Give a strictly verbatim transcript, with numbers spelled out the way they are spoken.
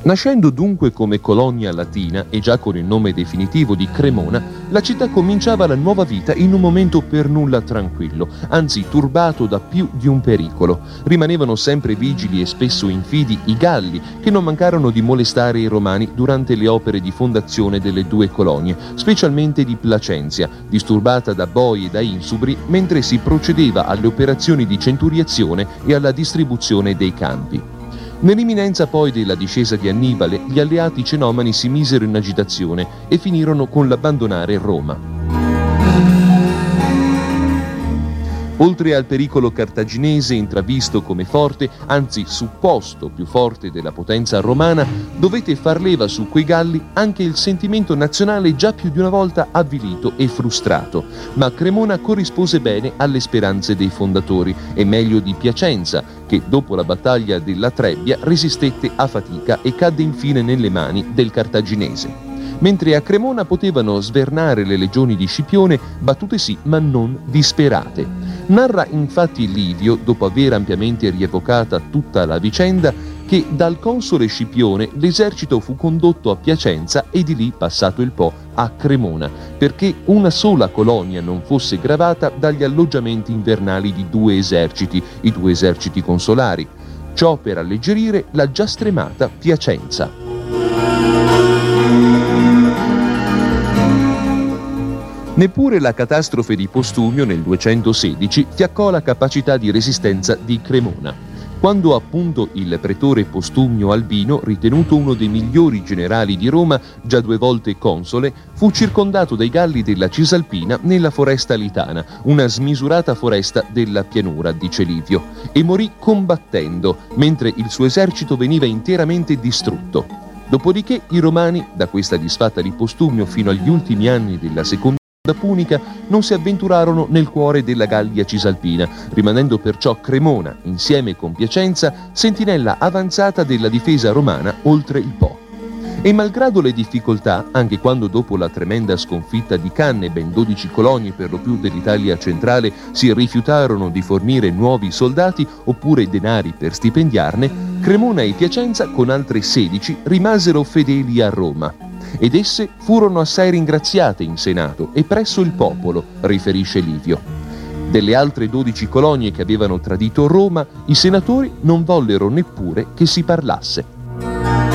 Nascendo dunque come colonia latina e già con il nome definitivo di Cremona, la città cominciava la nuova vita in un momento per nulla tranquillo, anzi turbato da più di un pericolo. Rimanevano sempre vigili e spesso infidi i Galli, che non mancarono di molestare i Romani durante le opere di fondazione delle due colonie, specialmente di Placenzia, disturbata da boi e da insubri mentre si procedeva alle operazioni di centuriazione e alla distribuzione dei campi. Nell'imminenza poi della discesa di Annibale, gli alleati cenomani si misero in agitazione e finirono con l'abbandonare Roma. Oltre al pericolo cartaginese intravisto come forte, anzi supposto più forte della potenza romana, dovete far leva su quei Galli anche il sentimento nazionale già più di una volta avvilito e frustrato. Ma Cremona corrispose bene alle speranze dei fondatori, e meglio di Piacenza, che dopo la battaglia della Trebbia resistette a fatica e cadde infine nelle mani del cartaginese. Mentre a Cremona potevano svernare le legioni di Scipione, battute sì, ma non disperate. Narra infatti Livio, dopo aver ampiamente rievocata tutta la vicenda, che dal console Scipione l'esercito fu condotto a Piacenza e di lì, passato il Po, a Cremona, perché una sola colonia non fosse gravata dagli alloggiamenti invernali di due eserciti, i due eserciti consolari. Ciò per alleggerire la già stremata Piacenza. Neppure la catastrofe di Postumio nel duecentosedici fiaccò la capacità di resistenza di Cremona. Quando appunto il pretore Postumio Albino, ritenuto uno dei migliori generali di Roma, già due volte console, fu circondato dai Galli della Cisalpina nella foresta litana, una smisurata foresta della pianura, dice Livio, e morì combattendo, mentre il suo esercito veniva interamente distrutto. Dopodiché i Romani, da questa disfatta di Postumio fino agli ultimi anni della seconda Punica, non si avventurarono nel cuore della Gallia Cisalpina, rimanendo perciò Cremona, insieme con Piacenza, sentinella avanzata della difesa romana oltre il Po. E malgrado le difficoltà, anche quando dopo la tremenda sconfitta di Canne ben dodici colonie per lo più dell'Italia centrale si rifiutarono di fornire nuovi soldati oppure denari per stipendiarne, Cremona e Piacenza con altre sedici rimasero fedeli a Roma. Ed esse furono assai ringraziate in Senato e presso il popolo, riferisce Livio. Delle altre dodici colonie che avevano tradito Roma, i senatori non vollero neppure che si parlasse.